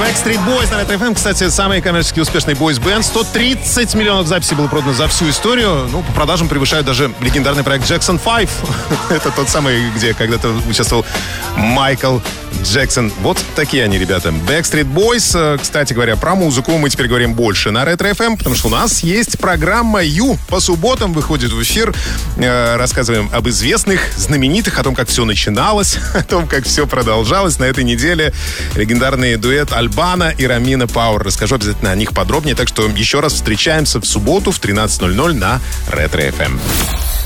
Backstreet Boys на Ретро FM. Кстати, самый коммерчески успешный бойс-бенд. 130 миллионов записей было продано за всю историю. Ну, по продажам превышают даже легендарный проект Jackson 5. Это тот самый, где когда-то участвовал Майкл Джексон. Вот такие они, ребята. Backstreet Boys. Кстати говоря, про музыку мы теперь говорим больше на Ретро FM, потому что у нас есть программа «Ю». По субботам выходит в эфир. Рассказываем об известных, знаменитых, о том, как все начиналось, о том, как все продолжалось. На этой неделе легендарный дуэт Альбана и Ромина Пауэр. Расскажу обязательно о них подробнее. Так что еще раз встречаемся в субботу в 13:00 на Ретро FM.